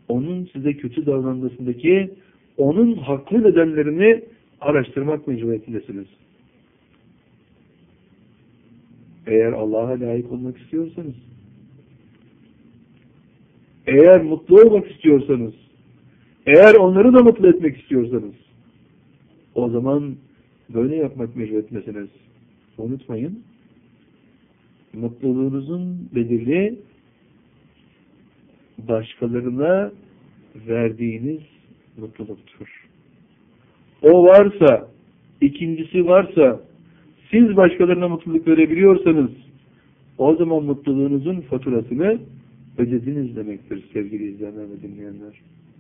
onun size kötü davranmasındaki onun haklı nedenlerini araştırmak mecburiyetindesiniz. Eğer Allah'a layık olmak istiyorsanız, eğer mutlu olmak istiyorsanız, eğer onları da mutlu etmek istiyorsanız, o zaman böyle yapmak mecburiyetindesiniz. Unutmayın, mutluluğunuzun bedeli başkalarına verdiğiniz mutluluktur. O varsa, ikincisi varsa, siz başkalarına mutluluk verebiliyorsanız, o zaman mutluluğunuzun faturasını ödediniz demektir sevgili izleyenler ve dinleyenler.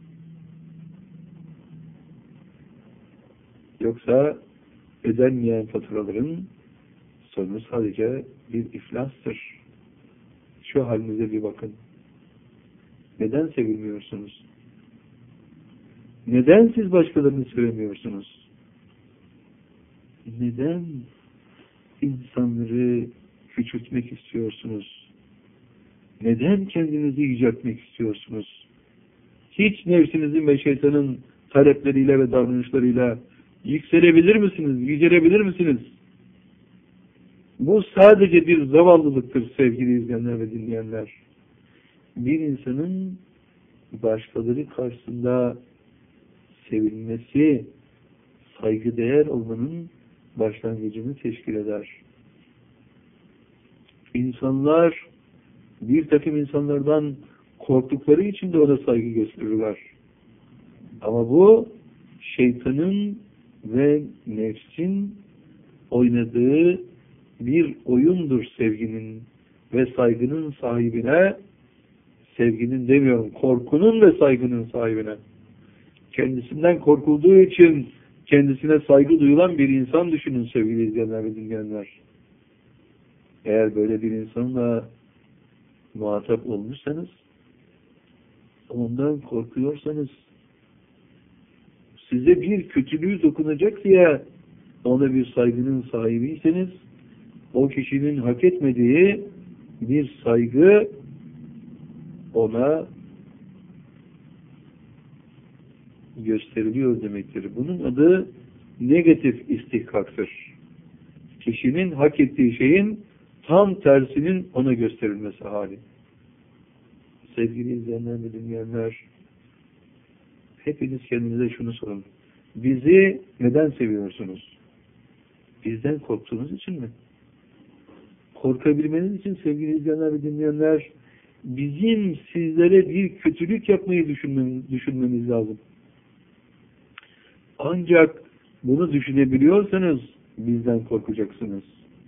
Yoksa ödenmeyen faturaların sonu sadece bir iflastır. Şu halinize bir bakın. Neden sevilmiyorsunuz? Neden siz başkalarını sevemiyorsunuz? Neden insanları küçültmek istiyorsunuz? Neden kendinizi yüceltmek istiyorsunuz? Hiç nefsinizin ve şeytanın talepleriyle ve davranışlarıyla yükselebilir misiniz? Yücelebilir misiniz? Bu sadece bir zavallılıktır sevgili izleyenler ve dinleyenler. Bir insanın başkaları karşısında sevilmesi, saygıdeğer olmanın başlangıcını teşkil eder. İnsanlar bir takım insanlardan korktukları için de ona saygı gösterirler. Ama bu şeytanın ve nefsin oynadığı bir oyundur sevginin ve saygının sahibine, sevginin demiyorum, korkunun ve saygının sahibine. Kendisinden korkulduğu için kendisine saygı duyulan bir insan düşünün sevgili izleyenler ve dinleyenler. Eğer böyle bir insanla muhatap olmuşsanız, ondan korkuyorsanız, size bir kötülüğü dokunacak diye ona bir saygının sahibiyseniz, o kişinin hak etmediği bir saygı ona gösteriliyor demektir. Bunun adı negatif istihkaktır. Kişinin hak ettiği şeyin tam tersinin ona gösterilmesi hali. Sevgili izleyenler ve dinleyenler, hepiniz kendinize şunu sorun. Bizi neden seviyorsunuz? Bizden korktuğunuz için mi? Korkabilmeniz için sevgili izleyenler ve dinleyenler, bizim sizlere bir kötülük yapmayı düşünmemiz lazım. Ancak bunu düşünebiliyorsanız bizden korkacaksınız.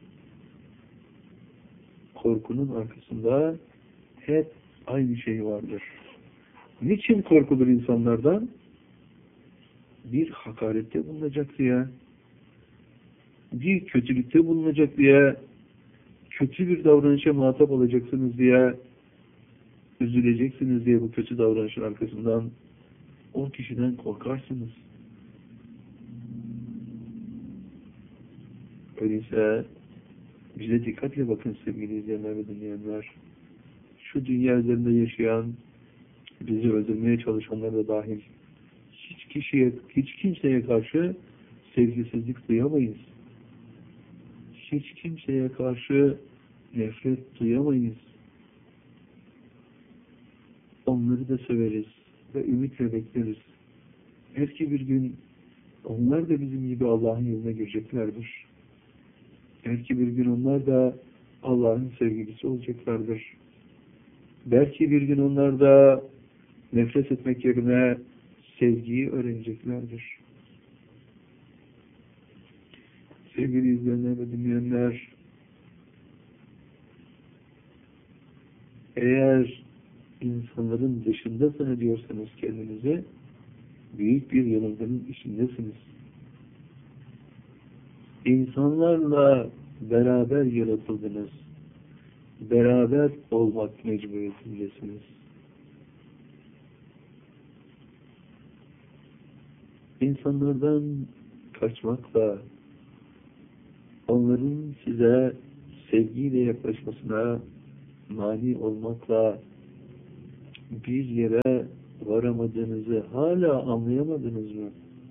Korkunun arkasında hep aynı şey vardır. Niçin korkulur insanlardan? Bir hakarette bulunacak diye, bir kötülükte bulunacak diye, kötü bir davranışa muhatap olacaksınız diye, üzüleceksiniz diye bu kötü davranışın arkasından o kişiden korkarsınız. Öyleyse bize dikkatle bakın sevgili izleyenler ve dinleyenler. Şu dünya üzerinde yaşayan, bizi öldürmeye çalışanlar da dahil, hiç kimseye karşı sevgisizlik duyamayız. Hiç kimseye karşı nefret duyamayız. Onları da severiz ve ümitle bekleriz. Belki bir gün onlar da bizim gibi Allah'ın yoluna gireceklerdir. Belki bir gün onlar da Allah'ın sevgilisi olacaklardır. Belki bir gün onlar da nefret etmek yerine sevgiyi öğreneceklerdir. Sevgili izleyenler ve dinleyenler, eğer insanların dışında zannediyorsanız kendinizi, büyük bir yanılgının içindesiniz. İnsanlarla beraber yaratıldınız. Beraber olmak mecburiyetindesiniz. İnsanlardan kaçmakla, onların size sevgiyle yaklaşmasına mani olmakla bir yere varamadığınızı hala anlayamadınız mı?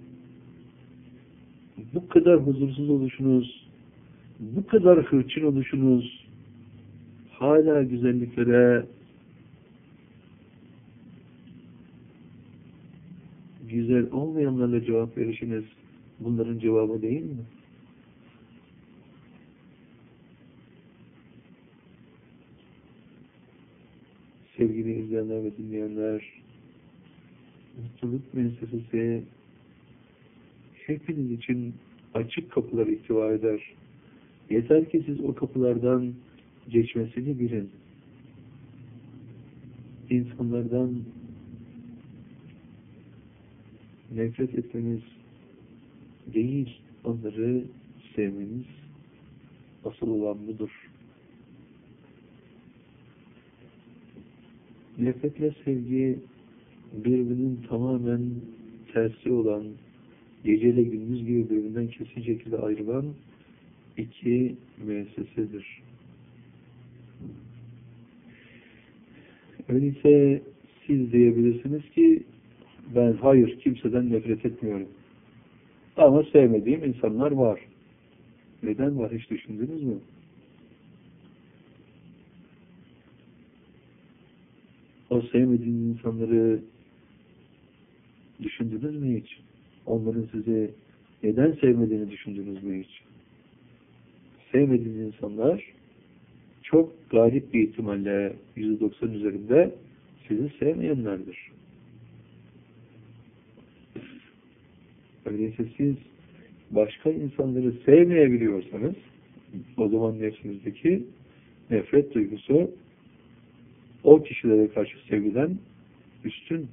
Bu kadar huzursuz oluşunuz, bu kadar hırçın oluşunuz, hala güzelliklere, güzel olmayanlarla cevap verişiniz bunların cevabı değil mi? Sevgili izleyenler ve dinleyenler, mutluluk müessesesi hepiniz için açık kapılar ihtiva eder. Yeter ki siz o kapılardan geçmesini bilin. İnsanlardan nefret etmeniz değil, onları sevmeniz asıl olan budur. Nefretle sevgi birbirinin tamamen tersi olan, geceyle gündüz gibi birbirinden kesin şekilde ayrılan iki müessesedir. Öyleyse siz diyebilirsiniz ki ben hayır kimseden nefret etmiyorum. Ama sevmediğim insanlar var. Neden var hiç düşündünüz mü? O sevmediğiniz insanları düşündünüz mü hiç? Onların sizi neden sevmediğini düşündünüz mü hiç? Sevmediğiniz insanlar çok galip bir ihtimalle %90 üzerinde sizi sevmeyenlerdir. Öyleyse siz başka insanları sevmeyebiliyorsanız o zaman nefsinizdeki nefret duygusu o kişilere karşı sevgiden üstün.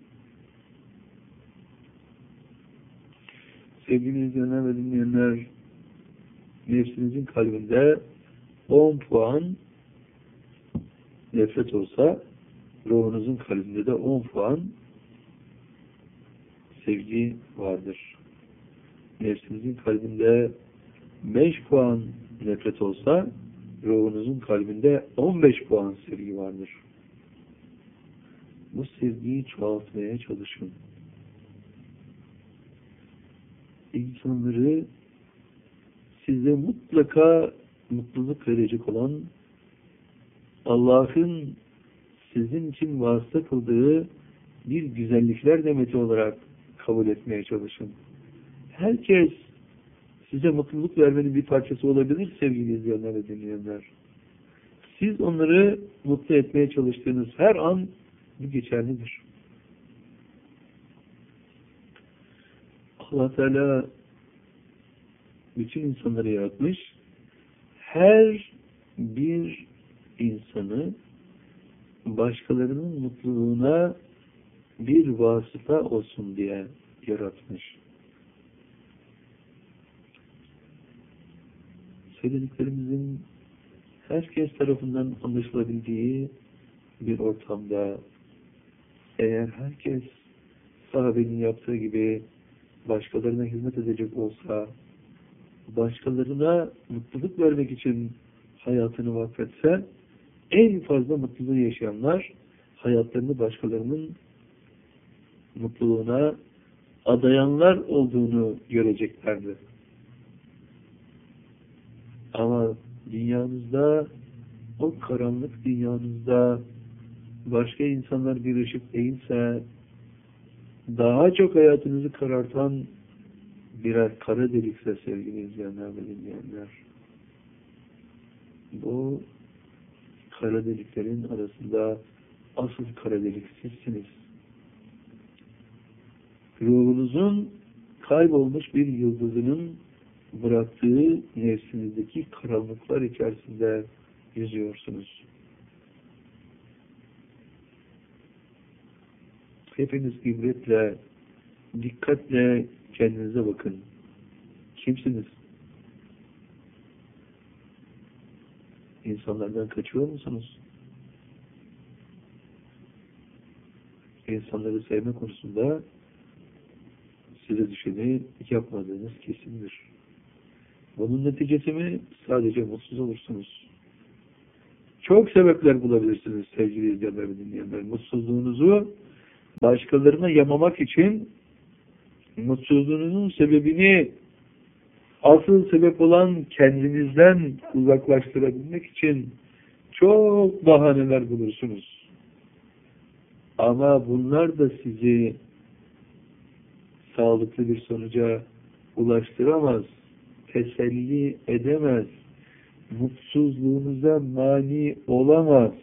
Sevgili izleyenler ve dinleyenler, nefsinizin kalbinde 10 puan nefret olsa, ruhunuzun kalbinde de 10 puan sevgi vardır. Nefsinizin kalbinde 5 puan nefret olsa, ruhunuzun kalbinde 15 puan sevgi vardır. Bu sevgiyi çoğaltmaya çalışın. İnsanları size mutlaka mutluluk verecek olan Allah'ın sizin için vasıta kıldığı bir güzellikler demeti olarak kabul etmeye çalışın. Herkes size mutluluk vermenin bir parçası olabilir sevgili izleyenler ve dinleyenler. Siz onları mutlu etmeye çalıştığınız her an bu geçerlidir. Allah Teala bütün insanları yaratmış. Her bir insanı başkalarının mutluluğuna bir vasıta olsun diye yaratmış. Söylediklerimizin herkes tarafından anlaşılabildiği bir ortamda eğer herkes sahabenin yaptığı gibi başkalarına hizmet edecek olsa, başkalarına mutluluk vermek için hayatını vakfetse, en fazla mutluluğu yaşayanlar hayatlarını başkalarının mutluluğuna adayanlar olduğunu göreceklerdi. Ama dünyanızda, o karanlık dünyanızda başka insanlar bir ışık değilse, daha çok hayatınızı karartan birer kara delikse sevgili izleyenler ve dinleyenler, bu kara deliklerin arasında asıl kara delik sizsiniz. Ruhunuzun kaybolmuş bir yıldızının bıraktığı nefsinizdeki karanlıklar içerisinde yüzüyorsunuz. Hepiniz ibretle, dikkatle kendinize bakın. Kimsiniz? İnsanlardan kaçıyor musunuz? İnsanları sevme konusunda size düşeni yapmadığınız kesindir. Bunun neticesi mi? Sadece mutsuz olursunuz. Çok sebepler bulabilirsiniz sevgili izleyenler ve dinleyenler. Mutsuzluğunuzu başkalarına yamamak için mutsuzluğunuzun sebebini asıl sebep olan kendinizden uzaklaştırabilmek için çok bahaneler bulursunuz. Ama bunlar da sizi sağlıklı bir sonuca ulaştıramaz, teselli edemez, mutsuzluğunuza mani olamaz.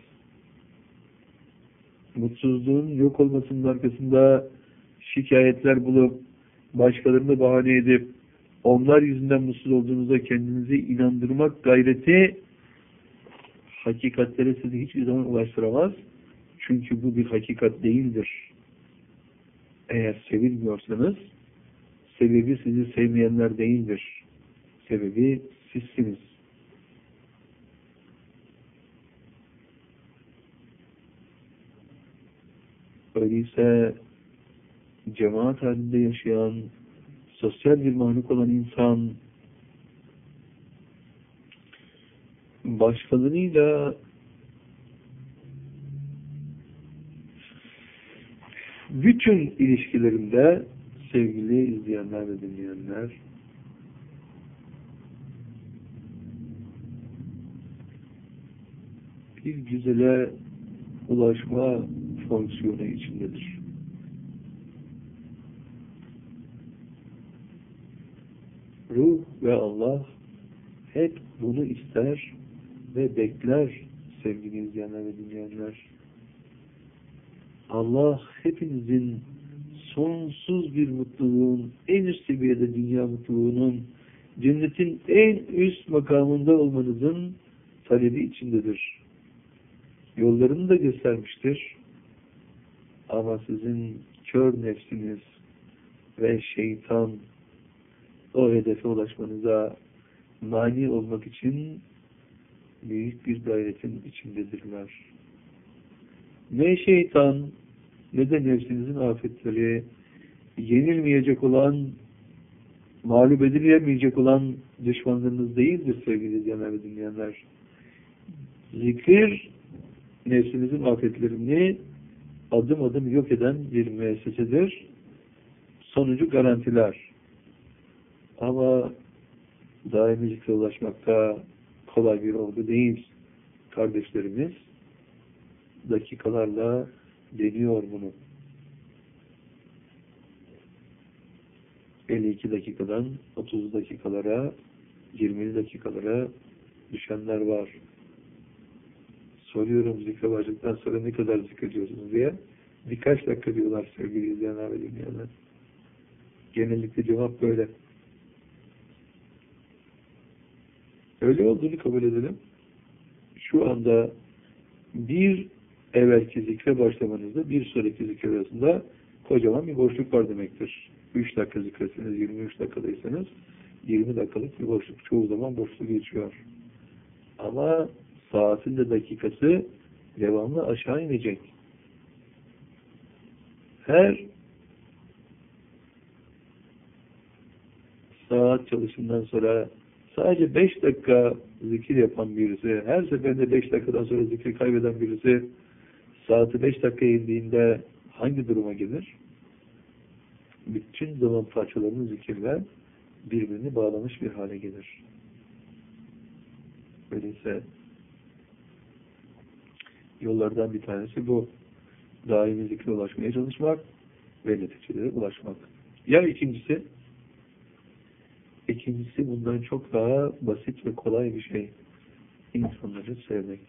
Mutsuzluğun yok olmasının arkasında şikayetler bulup, başkalarını bahane edip, onlar yüzünden mutsuz olduğunuza kendinizi inandırmak gayreti, hakikatlere sizi hiçbir zaman ulaştıramaz. Çünkü bu bir hakikat değildir. Eğer sevilmiyorsanız, sebebi sizi sevmeyenler değildir. Sebebi sizsiniz. Öyleyse cemaat halinde yaşayan, sosyal bir mahluk olan insan, başkalarıyla bütün ilişkilerinde, sevgili izleyenler ve dinleyenler, bir güzele ulaşma fonksiyonu içindedir. Ruh ve Allah hep bunu ister ve bekler sevgili izleyenler ve dinleyenler. Allah hepinizin sonsuz bir mutluluğun, en üst seviyede dünya mutluluğunun, cennetin en üst makamında olmanızın talebi içindedir. Yollarını da göstermiştir. Ama sizin kör nefsiniz ve şeytan o hedefe ulaşmanıza mani olmak için büyük bir gayretin içindedirler. Ne şeytan ne de nefsinizin afetleri yenilmeyecek olan, mağlup edilemeyecek olan düşmanlarınız değildir sevgili izleyenler ve dinleyenler. Zikir nefsinizin afetlerini adım adım yok eden bir müessesedir. Sonucu garantiler. Ama daimi zikre ulaşmakta kolay bir olgu değil. Kardeşlerimiz dakikalarla deniyor bunu. 52 dakikadan 30 dakikalara, 20 dakikalara düşenler var. Soruyorum zikre başladıktan sonra ne kadar zikrediyorsunuz diye. Birkaç dakika diyorlar sevgili izleyenler ve dinleyenler. Genellikle cevap böyle. Öyle olduğunu kabul edelim. Şu anda bir evvelki zikre başlamanızda bir sonraki zikre arasında kocaman bir boşluk var demektir. 3 dakika zikresiniz, 23 dakikadaysanız 20 dakikalık bir boşluk. Çoğu zaman boşluk geçiyor. Ama saatin de dakikası devamlı aşağı inecek. Her saat çalışımdan sonra sadece 5 dakika zikir yapan birisi, her seferinde 5 dakikadan sonra zikri kaybeden birisi, saati 5 dakika indiğinde hangi duruma gelir? Bütün zaman parçalarını zikirle birbirini bağlamış bir hale gelir. Öyleyse yollardan bir tanesi bu. Daimi zikre ulaşmaya çalışmak ve neticelere ulaşmak. Ya ikincisi bundan çok daha basit ve kolay bir şey. İnsanları sevmek.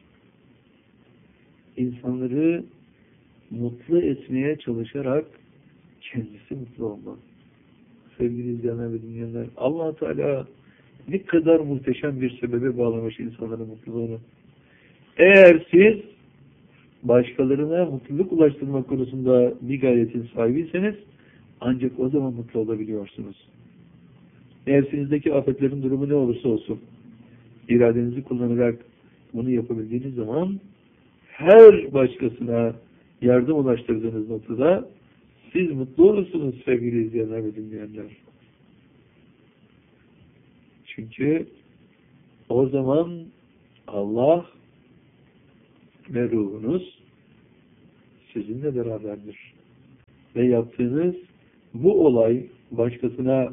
İnsanları mutlu etmeye çalışarak kendisi mutlu olmak. Sevgili izleyenler ve dinleyenler, Allah Teala ne kadar muhteşem bir sebebe bağlamış insanların mutluluğunu. Eğer siz başkalarına mutluluk ulaştırmak konusunda bir gayretin sahibiyseniz ancak o zaman mutlu olabiliyorsunuz. Nefsinizdeki afetlerin durumu ne olursa olsun iradenizi kullanarak bunu yapabildiğiniz zaman her başkasına yardım ulaştırdığınız noktada siz mutlu olursunuz sevgili izleyenler ve dinleyenler. Çünkü o zaman Allah ve ruhunuz sizinle beraberdir. ve yaptığınız bu olay başkasına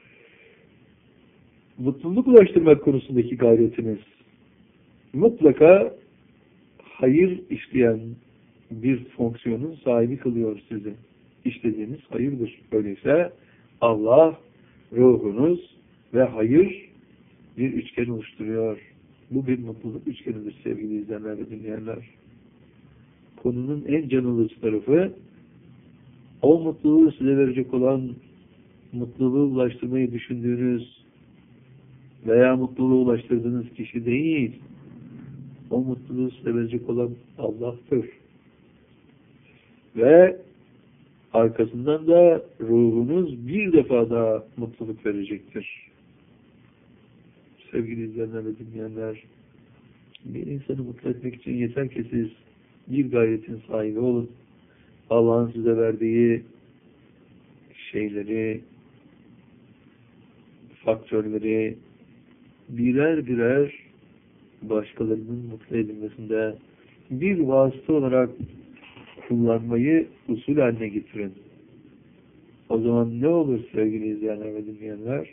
mutluluk ulaştırmak konusundaki gayretiniz mutlaka hayır işleyen bir fonksiyonun sahibi kılıyor sizi. İşlediğiniz hayırdır. Öyleyse Allah, ruhunuz ve hayır bir üçgen oluşturuyor. Bu bir mutluluk üçgenidir sevgili izleyenler ve dinleyenler. Konunun en can alıcı tarafı, o mutluluğu size verecek olan, mutluluğu ulaştırmayı düşündüğünüz veya mutluluğu ulaştırdığınız kişi değil, o mutluluğu size verecek olan Allah'tır. Ve arkasından da ruhunuz bir defa daha mutluluk verecektir. Sevgili izleyenler ve dinleyenler, bir insanı mutlu etmek için yeter ki siz bir gayretin sahibi olun. Allah'ın size verdiği şeyleri, faktörleri birer birer başkalarının mutlu edilmesinde bir vasıta olarak kullanmayı usul haline getirin. O zaman ne olur sevgili izleyenler ve dinleyenler?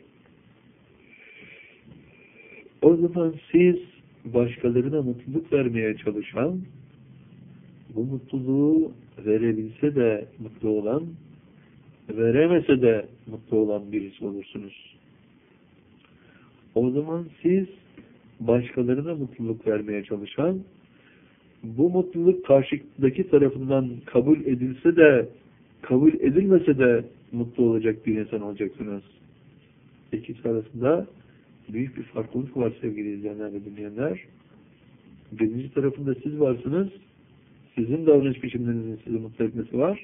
O zaman siz başkalarına mutluluk vermeye çalışan, bu mutluluğu verebilse de mutlu olan, veremese de mutlu olan birisi olursunuz. O zaman siz başkalarına mutluluk vermeye çalışan, bu mutluluk karşıdaki tarafından kabul edilse de kabul edilmese de mutlu olacak bir insan olacaksınız. İkisi arasında büyük bir farklılık var sevgili izleyenler ve dinleyenler. Birinci tarafında siz varsınız. Sizin davranış biçimlerinizin sizi mutlu etmesi var.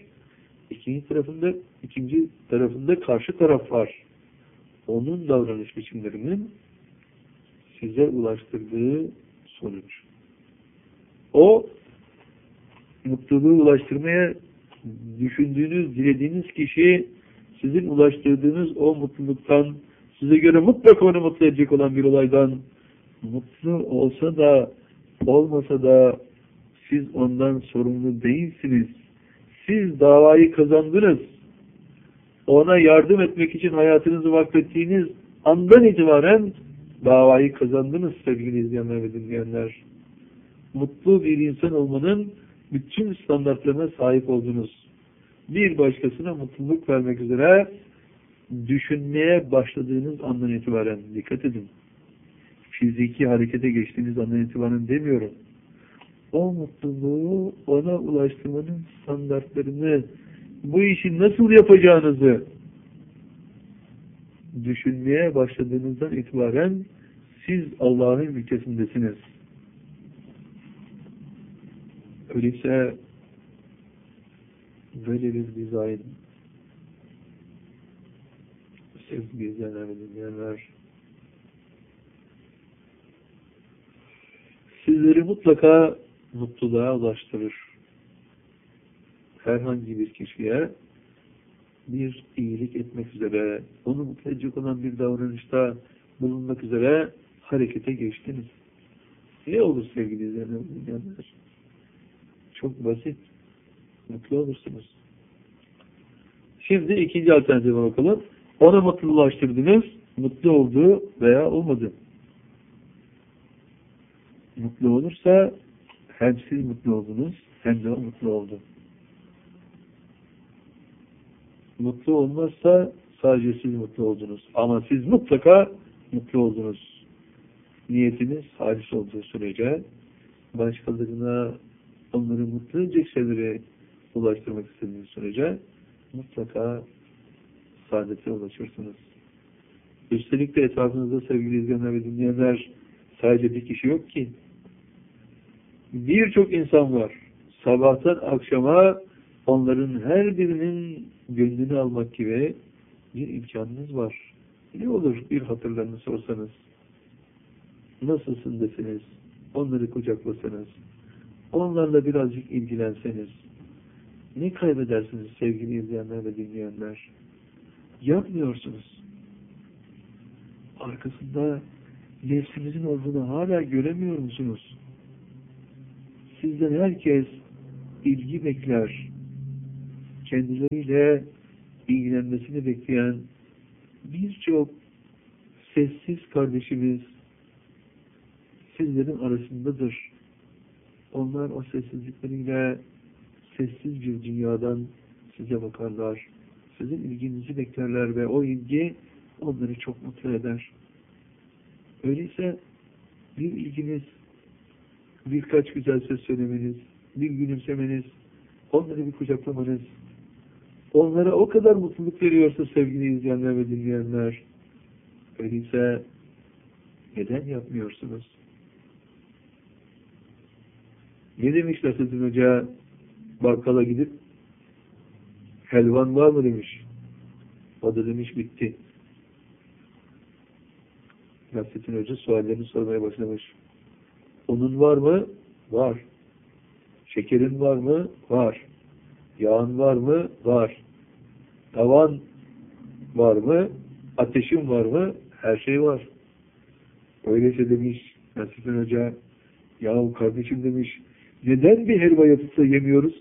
İkinci tarafında karşı taraf var. Onun davranış biçimlerinin size ulaştırdığı sonuç. O mutluluğu ulaştırmaya düşündüğünüz, dilediğiniz kişi sizin ulaştırdığınız o mutluluktan, size göre mutlaka onu mutlu edecek olan bir olaydan mutlu olsa da olmasa da siz ondan sorumlu değilsiniz. Siz davayı kazandınız. Ona yardım etmek için hayatınızı vakfettiğiniz andan itibaren davayı kazandınız sevgili izleyenler ve dinleyenler. Mutlu bir insan olmanın bütün standartlarına sahip oldunuz. Bir başkasına mutluluk vermek üzere düşünmeye başladığınız andan itibaren, dikkat edin. Fiziki harekete geçtiğiniz andan itibaren demiyorum. O mutluluğu ona ulaştırmanın standartlarını, bu işi nasıl yapacağınızı düşünmeye başladığınızdan itibaren siz Allah'ın ülkesindesiniz. Öyleyse böyle bir dizayn, sevgili izleyenler ve dinleyenler, sizleri mutlaka mutluluğa ulaştırır. Herhangi bir kişiye bir iyilik etmek üzere, onu mutlu edecek olan bir davranışta bulunmak üzere harekete geçtiniz. Ne olur sevgili izleyenler ve dinleyenler? Çok basit. Mutlu olursunuz. Şimdi ikinci alternatife bakalım. Ona mutluluğulaştırdınız. Mutlu oldu veya olmadı. Mutlu olursa hem siz mutlu oldunuz hem de o mutlu oldu. Mutlu olmazsa sadece siz mutlu oldunuz. Ama siz mutlaka mutlu oldunuz. Niyetiniz halis olduğu sürece başkalarına onları mutlu edecek şeyleri ulaştırmak istediğiniz sürece mutlaka saadete ulaşırsınız. Üstelik de etrafınızda sevgili izleyenler ve dinleyenler sadece bir kişi yok ki. Birçok insan var. Sabahtan akşama onların her birinin gönlünü almak gibi bir imkanınız var. Ne olur bir hatırlarını sorsanız, nasılsın deseniz, onları kucaklasanız, onlarla birazcık ilgilenseniz, ne kaybedersiniz sevgili izleyenler ve dinleyenler? Yapmıyorsunuz. Arkasında nefsinizin olduğunu hala göremiyor musunuz? Sizden herkes ilgi bekler. kendileriyle ilgilenmesini bekleyen birçok sessiz kardeşimiz sizlerin arasındadır. Onlar o sessizlikleriyle sessiz bir dünyadan size bakarlar. Sizin ilginizi beklerler ve o ilgi onları çok mutlu eder. Öyleyse bir ilginiz, birkaç güzel söz söylemeniz, bir gülümsemeniz, onları bir kucaklamanız, onlara o kadar mutluluk veriyorsa sevgili izleyenler ve dinleyenler, öyleyse neden yapmıyorsunuz? Ne demiş Nasrettin Hoca bakkala gidip, helvan var mı demiş. O da demiş bitti. Nasrettin Hoca suallerini sormaya başlamış. Unun var mı? Var. Şekerin var mı? Var. Yağın var mı? Var. Tavan var mı? Ateşin var mı? Her şey var. Öyleyse demiş Nasrettin Hoca, yahu kardeşim demiş, neden bir helva yapısı yemiyoruz?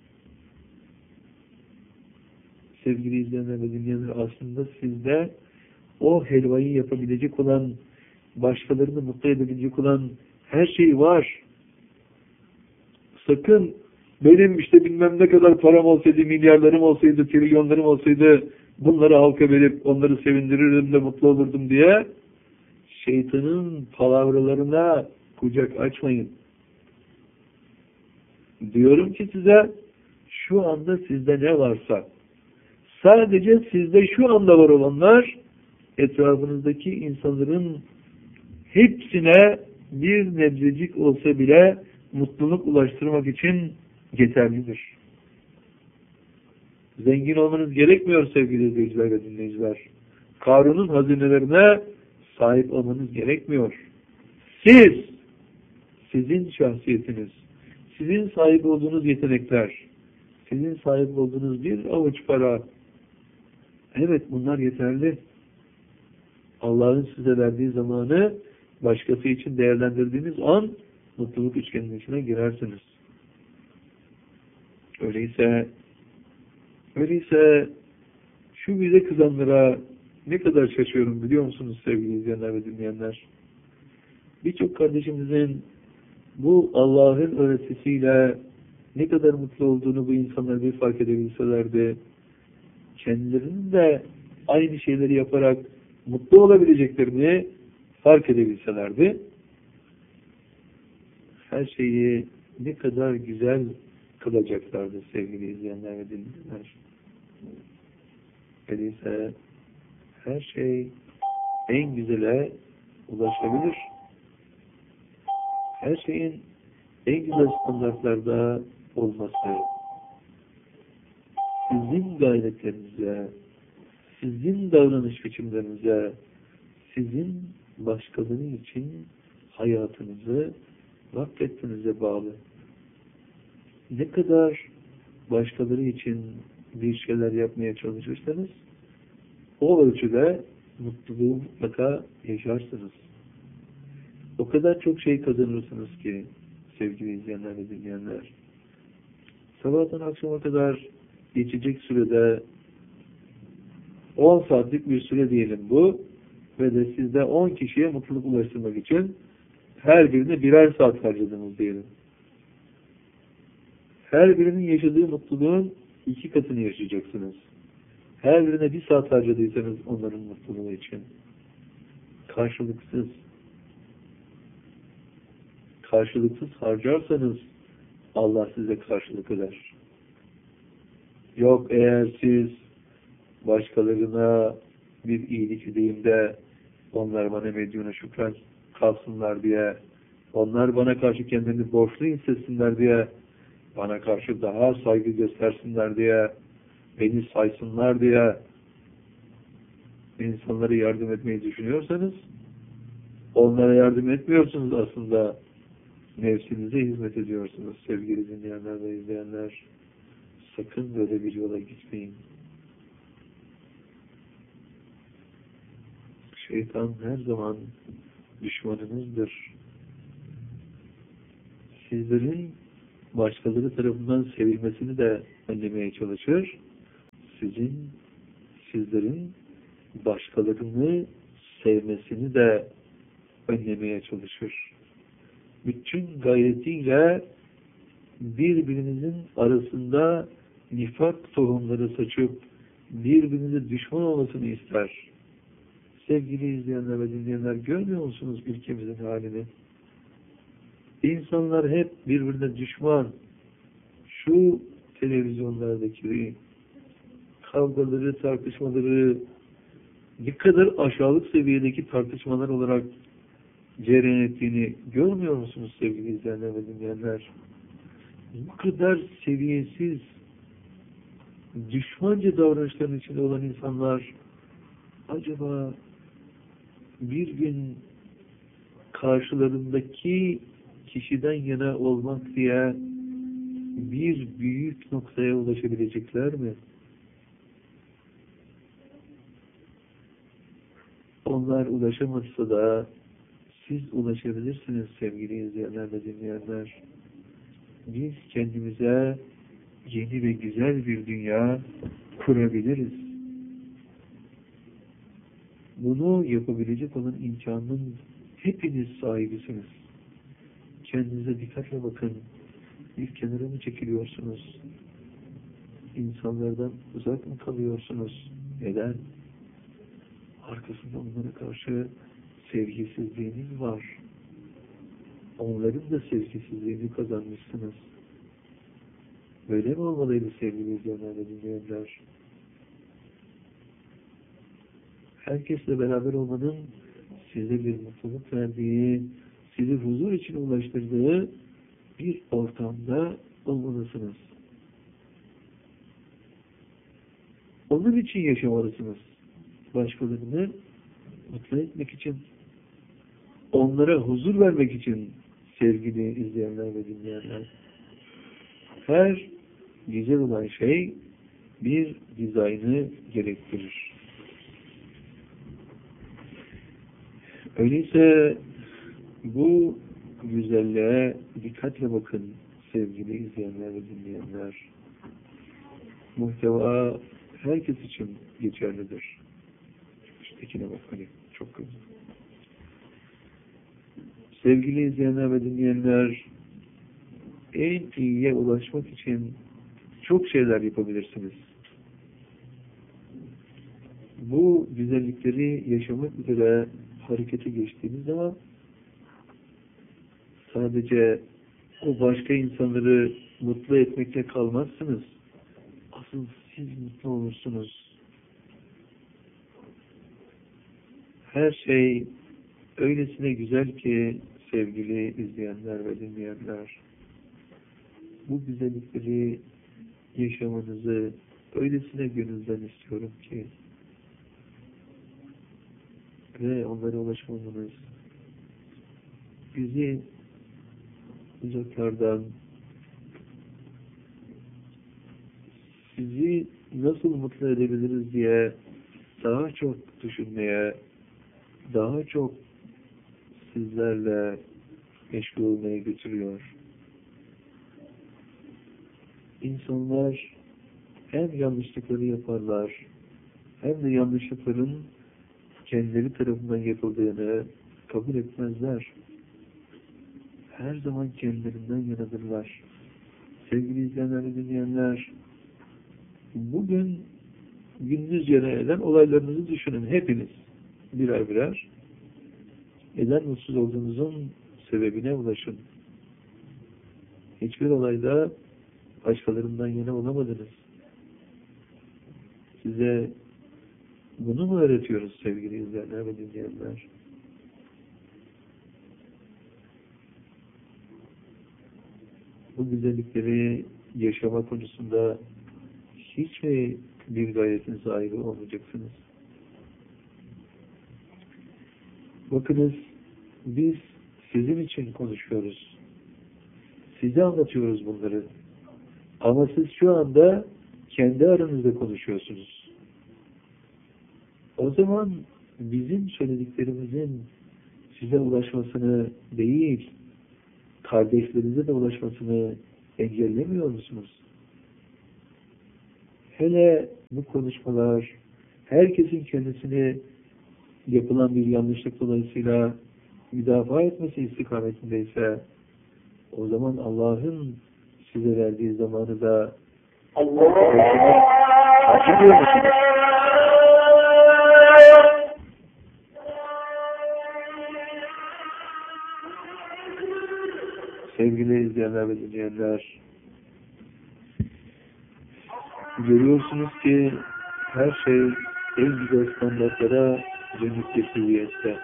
Sevgili izleyenler ve dinleyenler, aslında sizde o helvayı yapabilecek olan, başkalarını mutlu edebilecek olan her şey var. Sakın benim işte bilmem ne kadar param olsaydı, milyarlarım olsaydı, trilyonlarım olsaydı bunları halka verip onları sevindirirdim de mutlu olurdum diye şeytanın palavralarına kucak açmayın. Diyorum ki size, şu anda sizde ne varsa, sadece sizde şu anda var olanlar, etrafınızdaki insanların hepsine bir nebzecik olsa bile mutluluk ulaştırmak için yeterlidir. Zengin olmanız gerekmiyor sevgili izleyiciler ve dinleyiciler. Karun'un hazinelerine sahip olmanız gerekmiyor. Sizin şahsiyetiniz, sizin sahip olduğunuz yetenekler, sizin sahip olduğunuz bir avuç para, evet bunlar yeterli. Allah'ın size verdiği zamanı başkası için değerlendirdiğiniz an mutluluk üçgeninin içine girersiniz. Öyleyse şu bize kızanlara ne kadar şaşıyorum biliyor musunuz sevgili izleyenler ve dinleyenler? Birçok kardeşimizin bu Allah'ın öğretisiyle ne kadar mutlu olduğunu bu insanlar bir fark edebilselerdi, kendilerinin de aynı şeyleri yaparak mutlu olabileceklerini fark edebilselerdi, her şeyi ne kadar güzel kılacaklardı sevgili izleyenler ve dinleyenler. Öyleyse her şey en güzele ulaşabilir. Her şeyin en güzel standartlarda olması, sizin gayretlerinize, sizin davranış biçimlerinize, sizin başkaları için hayatınızı vakfetmenize bağlı. Ne kadar başkaları için bir şeyler yapmaya çalışırsanız, o ölçüde mutluluğu mutlaka yaşarsınız. O kadar çok şey kazanırsınız ki sevgili izleyenler ve dinleyenler. Sabahtan akşama kadar geçecek sürede 10 saatlik bir süre diyelim bu ve de sizde 10 kişiye mutluluk ulaştırmak için her birine birer saat harcadınız diyelim. Her birinin yaşadığı mutluluğun 2 katını yaşayacaksınız. Her birine 1 saat harcadıysanız onların mutluluğu için karşılıksız harcarsanız Allah size karşılık eder. Yok eğer siz başkalarına bir iyilik edeyim de onlar bana medyunu şükran kalsınlar diye, onlar bana karşı kendilerini borçlu hissetsinler diye, bana karşı daha saygı göstersinler diye, beni saysınlar diye insanlara yardım etmeyi düşünüyorsanız, onlara yardım etmiyorsunuz aslında. Nefsinize hizmet ediyorsunuz sevgili dinleyenler ve izleyenler. Sakın böyle bir yola gitmeyin. Şeytan her zaman düşmanınızdır. Sizlerin başkaları tarafından sevilmesini de önlemeye çalışır. sizlerin başkalarını sevmesini de önlemeye çalışır. Bütün gayretiyle birbirinizin arasında nifak tohumları saçıp birbirinize düşman olmasını ister. Sevgili izleyenler ve dinleyenler, görmüyor musunuz ülkemizin halini? İnsanlar hep birbirine düşman. Şu televizyonlardaki kavgaları, tartışmaları ne kadar aşağılık seviyedeki tartışmalar olarak cereyan ettiğini görmüyor musunuz sevgili izleyenler ve dinleyenler? Bu kadar seviyesiz, düşmanca davranışların içinde olan insanlar acaba bir gün karşılarındaki kişiden yana olmak diye bir büyük noktaya ulaşabilecekler mi? Onlar ulaşamazsa da siz ulaşabilirsiniz sevgili izleyenler ve dinleyenler. Biz kendimize yeni ve güzel bir dünya kurabiliriz. Bunu yapabilecek olan imkanın hepiniz sahibisiniz. Kendinize dikkatle bakın. Bir kenara mı çekiliyorsunuz? İnsanlardan uzak mı kalıyorsunuz? Neden? Arkasında onlara karşı sevgisizliğiniz var. Onların da sevgisizliğini kazanmışsınız. Böyle mi olmalıydı sevgili izleyenler ve dinleyenler? Herkesle beraber olmanın size bir mutluluk verdiği, sizi huzur için ulaştırdığı bir ortamda olmalısınız. Onun için yaşamalısınız. Başkalarını mutlu etmek için, onlara huzur vermek için sevgili izleyenler ve dinleyenler. Her güzel olan şey bir dizaynı gerektirir. Öyleyse bu güzelliğe dikkatle bakın sevgili izleyenler ve dinleyenler. Muhteva herkes için geçerlidir. Üsttekine bak hani çok güzel. Sevgili izleyenler ve dinleyenler, en iyiye ulaşmak için çok şeyler yapabilirsiniz. Bu güzellikleri yaşamak üzere harekete geçtiğiniz zaman sadece o başka insanları mutlu etmekle kalmazsınız. Asıl siz mutlu olursunuz. Her şey öylesine güzel ki sevgili izleyenler ve dinleyenler, bu güzellikleri yaşamanızı öylesine gönülden istiyorum ki ve onlara ulaşmamanız bizi uzaklardan sizi nasıl mutlu edebiliriz diye daha çok düşünmeye, daha çok sizlerle meşgul olmaya götürüyor. İnsanlar hem yanlışlıkları yaparlar, hem de yanlışlıkların kendileri tarafından yapıldığını kabul etmezler. Her zaman kendilerinden yanadırlar. Sevgili izleyenler ve dinleyenler, bugün gündüz eden olaylarınızı düşünün hepiniz birer birer. Neden mutsuz olduğunuzun sebebine ulaşın. Hiçbir olayda başkalarından yana olamadınız. Size bunu mu öğretiyoruz sevgili izleyenler ve dinleyenler? Bu güzellikleri yaşama konusunda hiç mi bir gayretin sahibi olmayacaksınız? Bakınız, biz sizin için konuşuyoruz. Size anlatıyoruz bunları. Ama siz şu anda kendi aranızda konuşuyorsunuz. O zaman bizim söylediklerimizin size ulaşmasını değil, kardeşlerinize de ulaşmasını engellemiyor musunuz? hele bu konuşmalar herkesin kendisini yapılan bir yanlışlık dolayısıyla müdafaa etmesi istikametindeyse, o zaman Allah'ın size verdiği zamanı da harcamıyor musunuz? Sevgili izleyenler ve dinleyenler, görüyorsunuz ki her şey en güzel standartlara cennet hüviyette.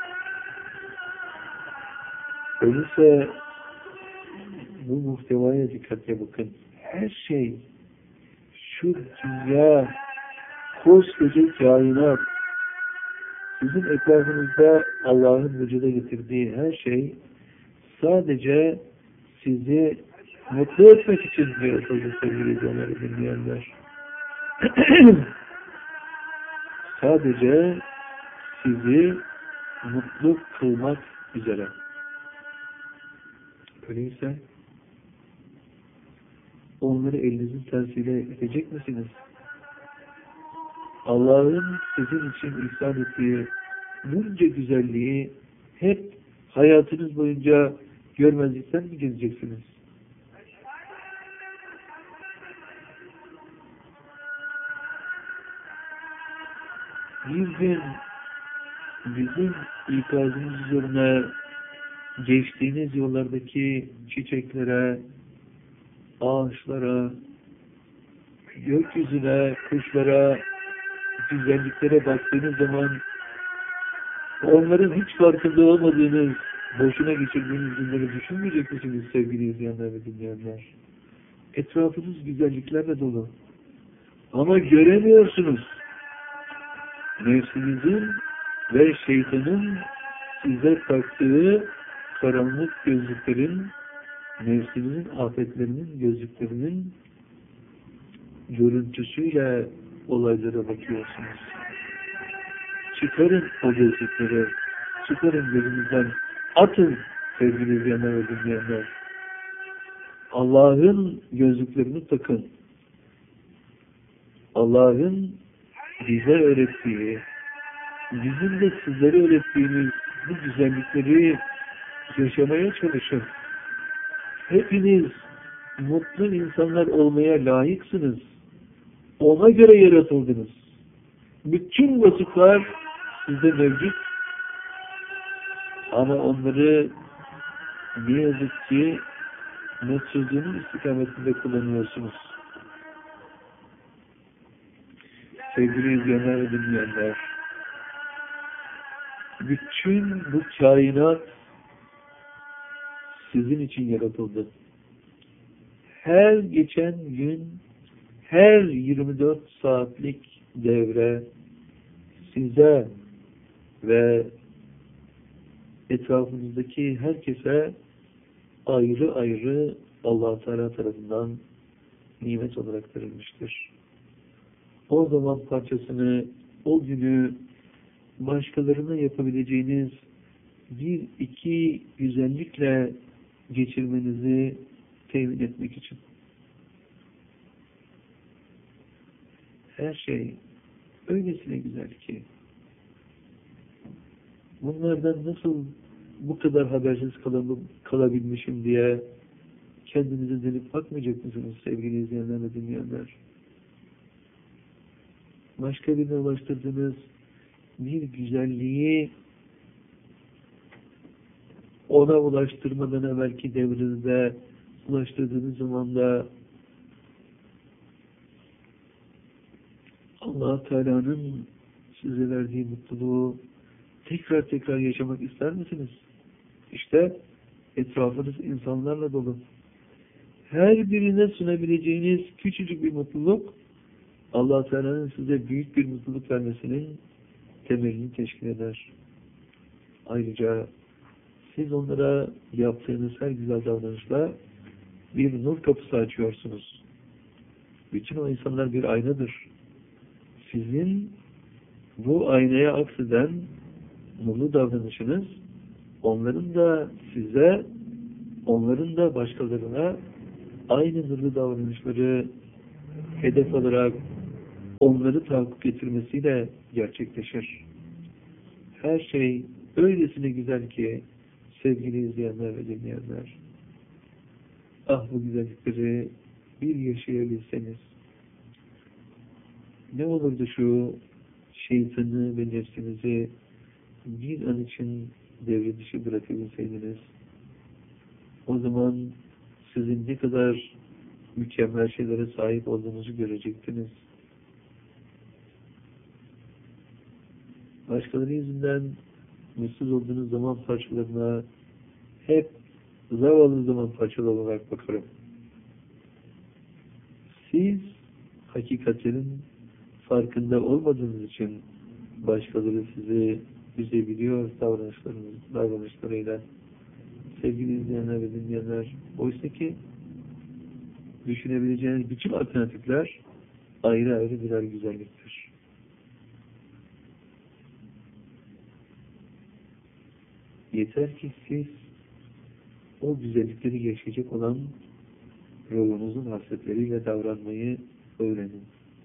Öyleyse bu muhtevaya dikkatle bakın. Her şey, şu dünya, koskoca kainat, sizin etrafınızda Allah'ın vücuda getirdiği her şey sadece sizi mutlu etmek için yaratıldı sevgili izleyenler, dinleyenler. Sadece sizi mutlu kılmak üzere. Öyleyse onları elinizin tersiyle edecek misiniz? Allah'ın sizin için ihsan ettiği bunca güzelliği hep hayatınız boyunca görmezlikten mi gezeceksiniz? Bir gün bizim ikazımız üzerine geçtiğiniz yollardaki çiçeklere, ağaçlara, gökyüzüne, kuşlara, güzelliklere baktığınız zaman onların hiç farkında olmadığınız, boşuna geçirdiğiniz günleri düşünmeyecek misiniz sevgili izleyenler ve dinleyenler? Etrafınız güzelliklerle dolu. Ama göremiyorsunuz. Nefsinizin ve şeytanın size taktığı karanlık gözlüklerin, nefsinizin afetlerinin gözlüklerinin görüntüsüyle olaylara bakıyorsunuz. Çıkarın o gözlükleri, çıkarın gözünüzden, atın sevgili izleyenler ve dinleyenler. Allah'ın gözlüklerini takın. Allah'ın bize öğrettiği, bizim de sizlere öğrettiğimiz bu güzellikleri yaşamaya çalışın. Hepiniz mutlu insanlar olmaya layıksınız. Ona göre yaratıldınız. Bütün vasıflar sizde mevcut. Ama onları ne yazık ki mutsuzluğun istikametinde kullanıyorsunuz. Sevgili izleyenler ve dinleyenler, bütün bu kainat sizin için yaratıldı. Her geçen gün, her 24 saatlik devre size ve etrafınızdaki herkese ayrı ayrı Allah Teala tarafından nimet olarak verilmiştir. O zaman parçasını, o günü başkalarına yapabileceğiniz bir iki güzellikle geçirmenizi temin etmek için. Her şey öylesine güzel ki bunlardan nasıl bu kadar habersiz kalabilmişim diye kendinize dönüp bakmayacak mısınız sevgili izleyenler ve dinleyenler? Başka birine ulaştırdığınız bir güzelliği ona ulaştırmadan evvelki devrinizde ulaştırdığınız zaman da Allah Teala'nın size verdiği mutluluğu tekrar tekrar yaşamak ister misiniz? İşte etrafınız insanlarla dolu. Her birine sunabileceğiniz küçücük bir mutluluk Allah Teala'nın size büyük bir mutluluk vermesinin temelini teşkil eder. Ayrıca siz onlara yaptığınız her güzel davranışla bir nur kapısı açıyorsunuz. Bütün o insanlar bir aynadır. Sizin bu aynaya akseden nurlu davranışınız onların da size, onların da başkalarına aynı nurlu davranışları hedef alarak onları tahakkuk getirmesiyle gerçekleşir. Her şey öylesine güzel ki sevgili izleyenler ve dinleyenler, ah bu güzellikleri bir yaşayabilseniz, ne olurdu şu şeytanı ve nefsinizi bir an için devre dışı bırakabilseydiniz, o zaman sizin ne kadar mükemmel şeylere sahip olduğunuzu görecektiniz. Başkaları yüzünden mutsuz olduğunuz zaman parçalarına hep zavallı zaman parçalı olarak bakarım. Siz hakikatlerin farkında olmadığınız için başkaları sizi üzebiliyor davranışlarıyla. Sevgili izleyenler ve dinleyenler, oysa ki düşünebileceğiniz bütün alternatifler ayrı ayrı birer güzelliktir. Yeter ki siz o güzellikleri yaşayacak olan ruhunuzun hasretleriyle davranmayı öğrenin.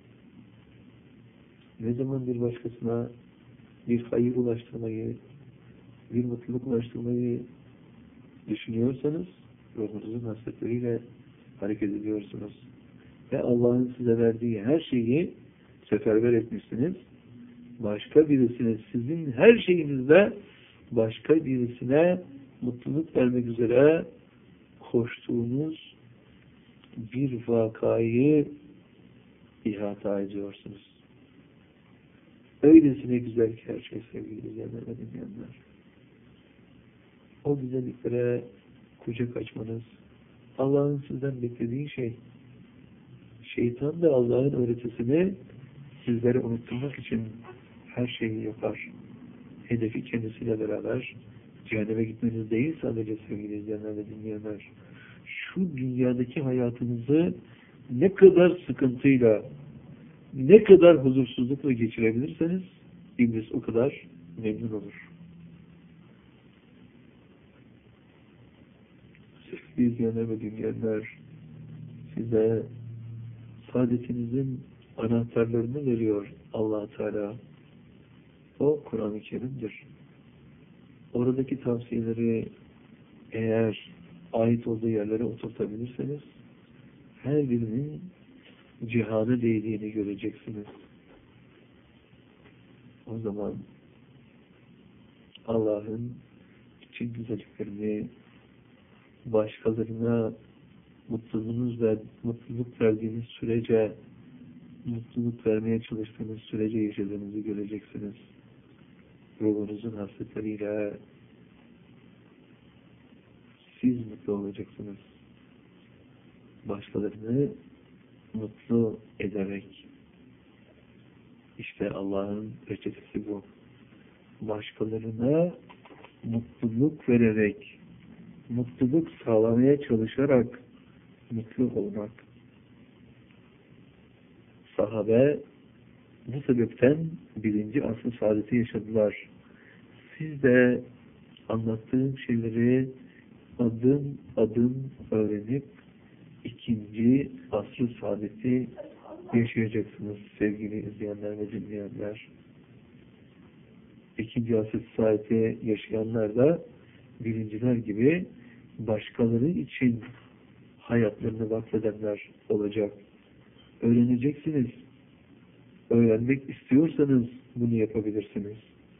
Ne zaman bir başkasına bir hayır ulaştırmayı, bir mutluluk ulaştırmayı düşünüyorsanız ruhunuzun hasretleriyle hareket ediyorsunuz. Ve Allah'ın size verdiği her şeyi seferber etmişsiniz. Başka birisine, sizin her şeyinizde başka birisine mutluluk vermek üzere koştuğunuz bir vakayı ihata ediyorsunuz. Öylesine güzel ki her şey sevgili izleyenler ve dinleyenler. O güzelliklere kucak açmanız, Allah'ın sizden beklediği şey. Şeytan da Allah'ın öğretisini sizlere unutturmak için her şeyi yapar. Hedefi kendisiyle beraber cehenneme gitmeniz değil sadece sevgili izleyenler ve dinleyenler. Şu dünyadaki hayatınızı ne kadar sıkıntıyla, ne kadar huzursuzlukla geçirebilirseniz iblis o kadar memnun olur. Sevgili izleyenler ve dinleyenler, size saadetinizin anahtarlarını veriyor Allah Teala. O Kur'an-ı Kerim'dir. Oradaki tavsiyeleri eğer ait olduğu yerlere oturtabilirseniz her birinin cihana değdiğini göreceksiniz. O zaman Allah'ın bütün güzelliklerini başkalarına mutluluk verdiğiniz sürece, mutluluk vermeye çalıştığınız sürece yaşadığınızı göreceksiniz. Ruhunuzun hasretleriyle siz mutlu olacaksınız. Başkalarını mutlu ederek. İşte Allah'ın reçetesi bu. Başkalarına mutluluk vererek, mutluluk sağlamaya çalışarak mutlu olmak. Sahabe bu sebepten birinci asr-ı saadeti yaşadılar. Siz de anlattığım şeyleri adım adım öğrenip ikinci asr-ı saadeti yaşayacaksınız sevgili izleyenler ve dinleyenler. İkinci asr-ı saadeti yaşayanlar da birinciler gibi başkaları için hayatlarını vakfedenler olacak. Öğreneceksiniz. Öğrenmek istiyorsanız bunu yapabilirsiniz.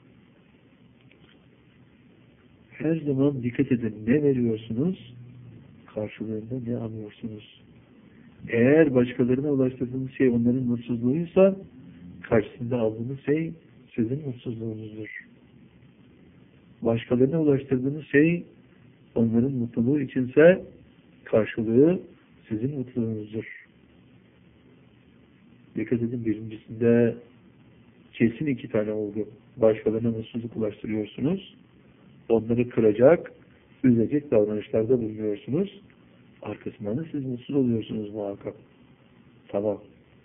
Her zaman dikkat edin. Ne veriyorsunuz? Karşılığında ne alıyorsunuz? Eğer başkalarına ulaştırdığınız şey onların mutsuzluğuysa karşısında aldığınız şey sizin mutsuzluğunuzdur. Başkalarına ulaştırdığınız şey onların mutluluğu içinse karşılığı sizin mutluluğunuzdur. Dikkat edin, birincisinde kesin 2 tane oldu. Başkalarına mutsuzluk ulaştırıyorsunuz. Onları kıracak, üzecek davranışlarda bulunuyorsunuz. Arkasından da siz mutsuz oluyorsunuz muhakkak. Tamam.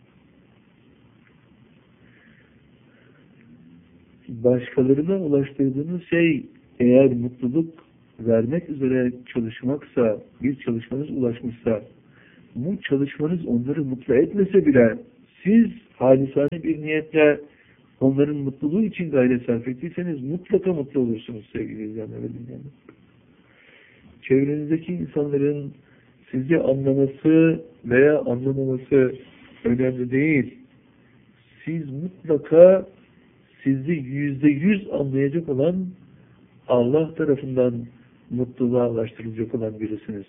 Başkalarına ulaştırdığınız şey eğer mutluluk vermek üzere çalışmaksa, bir çalışmanız ulaşmışsa bu çalışmanız onları mutlu etmese bile siz halisane bir niyetle onların mutluluğu için gayret sarf ettiyseniz mutlaka mutlu olursunuz sevgili izleyenler ve dinleyenler. Çevrenizdeki insanların sizi anlaması veya anlamaması önemli değil. Siz mutlaka sizi %100 anlayacak olan, Allah tarafından mutluluğa ulaştırılacak olan birisiniz.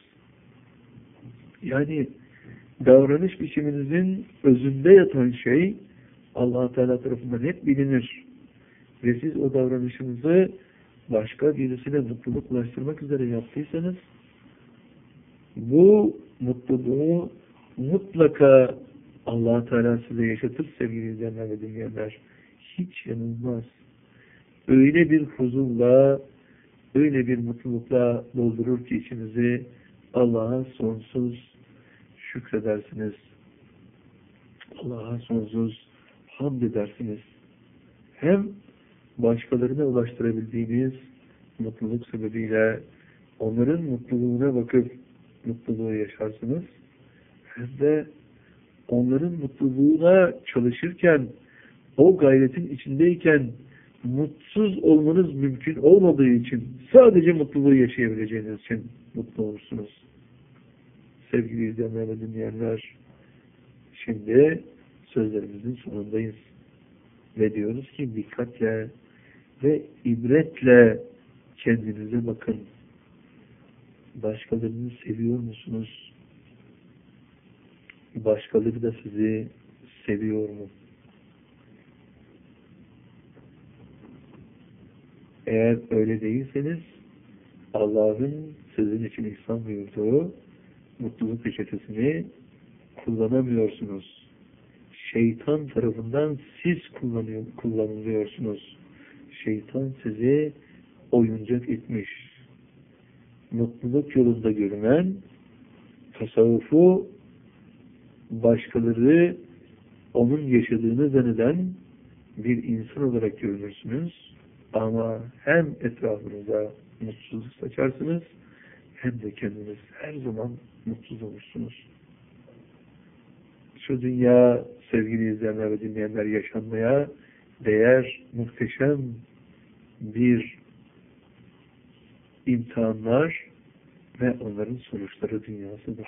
Yani davranış biçiminizin özünde yatan şey Allah Teala tarafından hep bilinir. Ve siz o davranışınızı başka birisine mutluluk ulaştırmak üzere yaptıysanız bu mutluluğu mutlaka Allah Teala size yaşatır sevgili izleyenler ve dinleyenler. Hiç yanılmaz. Öyle bir huzurla, öyle bir mutlulukla doldurur ki içinizi, Allah'a sonsuz şükredersiniz. Allah'a sonsuz hamd edersiniz. Hem başkalarına ulaştırabildiğiniz mutluluk sebebiyle onların mutluluğuna bakıp mutluluğu yaşarsınız. Hem de onların mutluluğuna çalışırken, o gayretin içindeyken mutsuz olmanız mümkün olmadığı için, sadece mutluluğu yaşayabileceğiniz için mutlu olursunuz. Sevgili izleyenler ve dinleyenler, şimdi sözlerimizin sonundayız. Ve diyoruz ki dikkatle ve ibretle kendinize bakın. Başkalarını seviyor musunuz? Başkaları da sizi seviyor mu? Eğer öyle değilseniz Allah'ın sizin için ihsan buyurduğu mutluluk reçetesini kullanamıyorsunuz. Şeytan tarafından siz kullanılıyorsunuz. Şeytan sizi oyuncak etmiş. Mutluluk yolunda görünen tasavvufu başkaları onun yaşadığını zanneden bir insan olarak görünürsünüz. Ama hem etrafınıza mutsuzluk saçarsınız hem de kendiniz her zaman mutsuz olursunuz. Şu dünya sevgili izleyenler ve dinleyenler yaşanmaya değer muhteşem bir imtihanlar ve onların sonuçları dünyasıdır.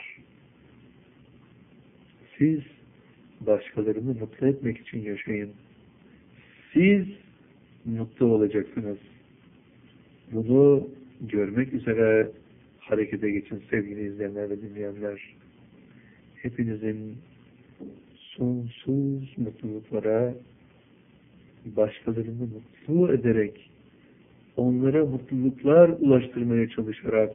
Siz başkalarını mutlu etmek için yaşayın. Siz mutlu olacaksınız. Bunu görmek üzere harekete geçin sevgili izleyenler ve dinleyenler. Hepinizin sonsuz mutluluklara, başkalarını mutlu ederek, onlara mutluluklar ulaştırmaya çalışarak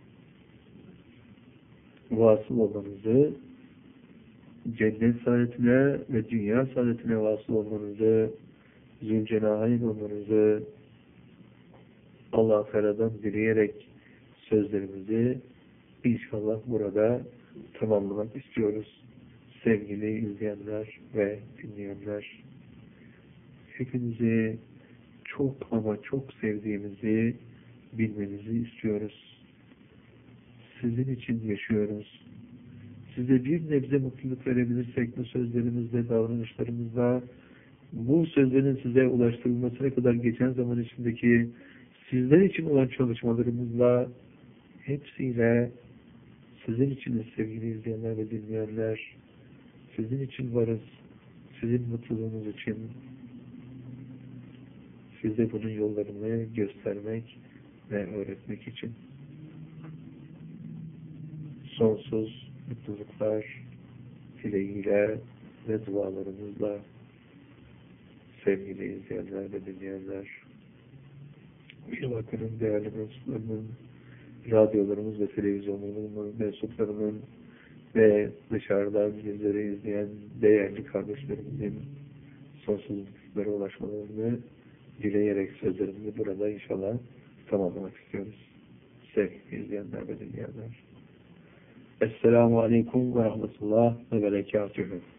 vasıl olmanızı, cennet saadetine ve dünya saadetine vasıl olmanızı, Zülcenahayn olmanızı Allah-u Teala'dan dileyerek sözlerimizi inşallah burada tamamlamak istiyoruz. Sevgili izleyenler ve dinleyenler, hepinizi çok ama çok sevdiğimizi bilmenizi istiyoruz. Sizin için yaşıyoruz. Size bir nebze mutluluk verebilirsek bu sözlerimizle, davranışlarımızla, bu sözlerin size ulaştırılmasına kadar geçen zaman içindeki sizler için olan çalışmalarımızla, hepsiyle sizin için sevgili izleyenler ve dinleyenler, sizin için varız, sizin mutluluğunuz için size bunun yollarını göstermek ve öğretmek için sonsuz mutluluklar dileğiyle ve dualarımızla sevgili izleyenler ve dinleyenler, Şevakı'nın değerli mensuplarının, radyolarımız ve televizyonlarımız mensuplarının ve dışarıdan bizleri izleyen değerli kardeşlerimizin sonsuz mutluluklara ulaşmalarını dileyerek sözlerimizi burada inşallah tamamlamak istiyoruz. Sevgili izleyenler ve dinleyenler. Esselamu Aleyküm ve Rahmetullah ve Berekatühü.